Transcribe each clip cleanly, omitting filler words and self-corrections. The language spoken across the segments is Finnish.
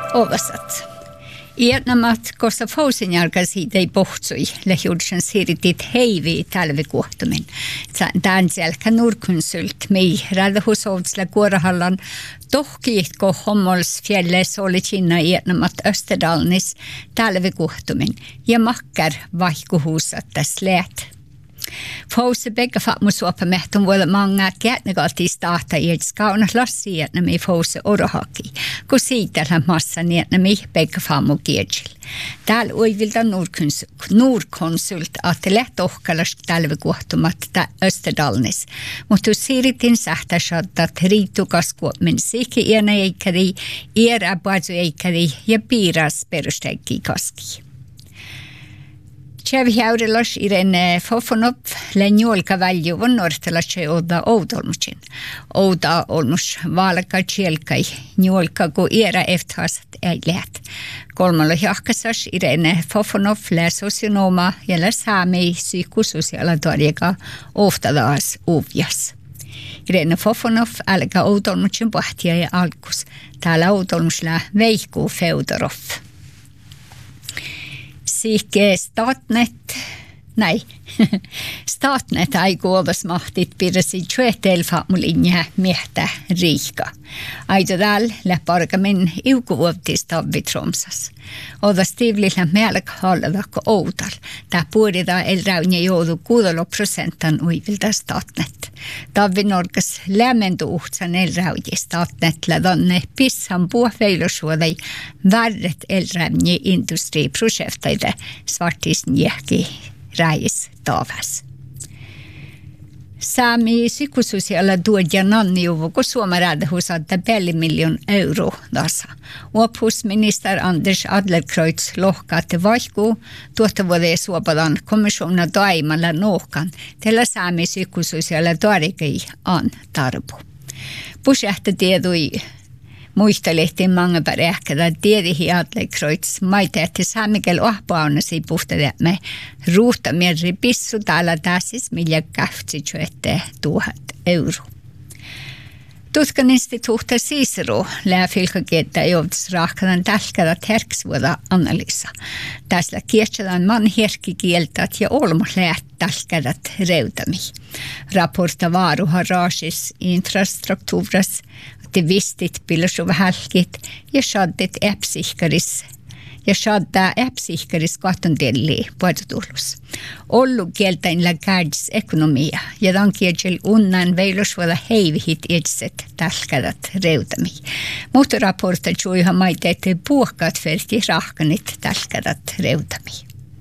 Ovasat. Ietnamat kossa fausin jälkäsi ei pohtsui lähiudisen siritit heivi talvikuhtumin. Tämän selkä nurkunsult mei rädhusovtsla kuorahallan tohkiitko hommols fjälles oli Kina ietnamat Österdalnis talvikuhtumin ja makkar vaihkuhusat tässä läät. Fausse begge fatmusuoppa mehtun voi många kätnegalti starta i ett skaunat lassi että me fausse orohaki, kun siitä massa niin että me begge famu kiedjil. Täällä uivilta Nordkonsult että lähtohkalas talvekuhtumatta Österdalnis, mutta siiritin sähtäsattat riittukaskuopmin siiki iänä eikäri, iäräpaatsu eikäri ja piiras perusteikki kaski. Tjävihäyrillas Irene Fofonop lenjolka väljuvon nortelasche oda oudolmusin. Ouda olmus valka tjelkai njolka go era efthasat ei läht. Kolmalla jahkasas Irene Fofonop lä socionoma ja lä saami psykososiaalatoriega oftadaas uvjas. Irene Fofonop alka oudolmusin pohtia ja alkus. Täällä oudolmusla Veikko Feodorov. Sikke Statnet ei kuovasmahtit pirasi tjuetelfa mulinja miehtä riika. Aitodal läparkamin iukuvuotistavvi Tromsas. Oda stivlilla melk halvakko outal. Tää puolida elräunja joudu 6% uivilta Statnet. Tavvi norkas lämmentu uhtsan elräuji Statnet lädanne pissan puhveilusuodai värret elräunja industriprojektaide svartisn jähki räis tavas. Sami psykososiala duodja nanniuvo, kun suomarädä husadda €1 miljoon dasa. Ophusminister Anders Adlercreutz lohkaatte vaihkuu tuotta vuoteen suopadan komissona daimalla nohkan, tällä sami psykososiala duodikei an tarbu. Pusjahta tiedui muistelehtiin mange pärähkädä tiedihi Adlercreutz maita, että saamikel ohpaunasi puhtada me ruuhtamierri pissu täällä täsis millä €200 000. Tutkan instituutta Cicero lääfilkakiettä joutus rahkadan tälkädä terksvuoda analyysa. Tässä kietsädään man herkikieltat ja olmos läht tälkädät reutami. Rapporta varuharasis infrastruktuuras det vistit pilsuva halkit ja shaddit äpsihkaris kattondelli puoltutulus. Ollu kieltäin läkäädis ekonomia ja dan kieltäil unnan veilusvuoda heivihit itset tälkädät reutami. Mutta raporta juiha maiteette puhkaat verti rahkanit tälkädät reutami.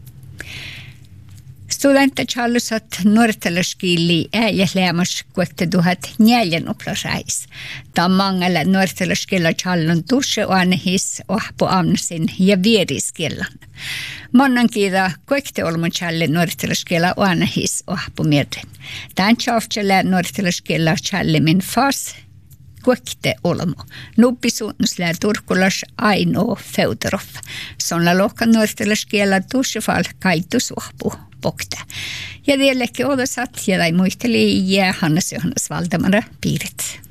Studentachallusat nuortalaskili ja lämmas kuuttatuhat neljän oplasais. Tammangalla nuortalaskilla challon tusse anhis ohpo amnasin ja vieriskillan. Monnan kiida kuutte olman challin nuortalaskilla anhis ohpo mierden. Tän chauftsella nuortalaskilla challimin fas kuutte olmo. Nuppisuunnusla Turkulas Aino Feodorov. Sonna lohkan nuortalaskilla tussefal kaitus ohpo. Pokta. Ja vieläkin odosat ja muisteli ja Hannes Johannes Valdemara piirit.